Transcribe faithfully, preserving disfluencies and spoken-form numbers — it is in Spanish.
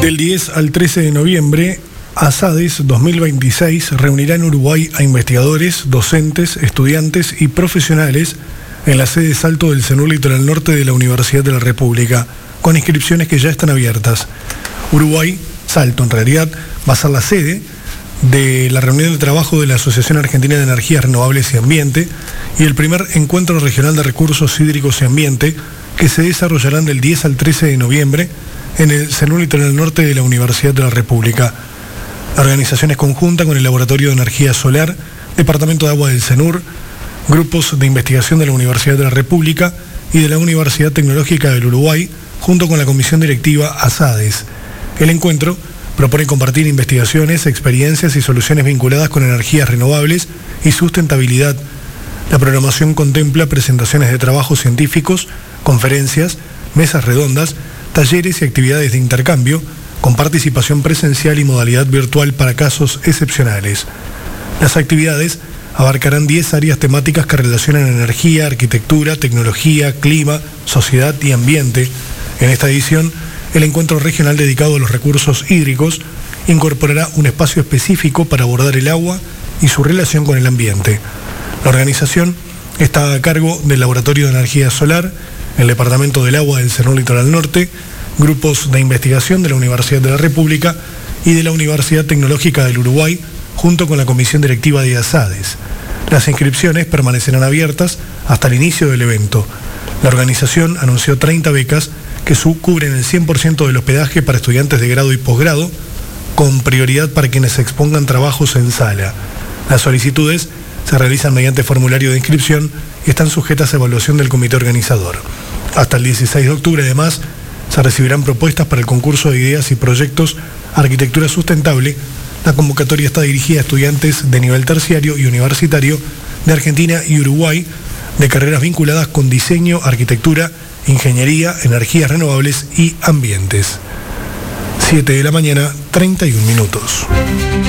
Del diez al trece de noviembre, ASADES dos mil veintiséis reunirá en Uruguay a investigadores, docentes, estudiantes y profesionales en la sede Salto del CENUR Litoral Norte de la Universidad de la República, con inscripciones que ya están abiertas. Uruguay, Salto en realidad, va a ser la sede de la reunión de trabajo de la Asociación Argentina de Energías Renovables y Ambiente y el primer encuentro regional de recursos hídricos y ambiente que se desarrollarán del diez al trece de noviembre en el CENUR Litoral Norte de la Universidad de la República. La organización es conjunta con el Laboratorio de Energía Solar, Departamento de Agua del CENUR, grupos de investigación de la Universidad de la República y de la Universidad Tecnológica del Uruguay, junto con la comisión directiva ASADES. El encuentro propone compartir investigaciones, experiencias y soluciones vinculadas con energías renovables y sustentabilidad. La programación contempla presentaciones de trabajos científicos, conferencias, mesas redondas, talleres y actividades de intercambio, con participación presencial y modalidad virtual para casos excepcionales. Las actividades abarcarán diez áreas temáticas que relacionan energía, arquitectura, tecnología, clima, sociedad y ambiente. En esta edición, el encuentro regional dedicado a los recursos hídricos incorporará un espacio específico para abordar el agua y su relación con el ambiente. La organización está a cargo del Laboratorio de Energía Solar, el Departamento del Agua del CENUR Litoral Norte, grupos de investigación de la Universidad de la República y de la Universidad Tecnológica del Uruguay, junto con la comisión directiva de ASADES. Las inscripciones permanecerán abiertas hasta el inicio del evento. La organización anunció treinta becas que cubren el cien por ciento del hospedaje para estudiantes de grado y posgrado, con prioridad para quienes expongan trabajos en sala. Las solicitudes se realizan mediante formulario de inscripción y están sujetas a evaluación del comité organizador. Hasta el dieciséis de octubre, además, se recibirán propuestas para el concurso de ideas y proyectos Arquitectura Sustentable. La convocatoria está dirigida a estudiantes de nivel terciario y universitario de Argentina y Uruguay, de carreras vinculadas con diseño, arquitectura, ingeniería, energías renovables y ambientes. siete de la mañana, treinta y un minutos.